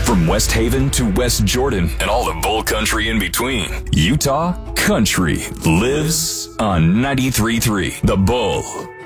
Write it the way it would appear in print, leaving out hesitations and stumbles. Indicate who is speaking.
Speaker 1: From West Haven to West Jordan and all the bull country in between, Utah country lives on 93.3 The Bull.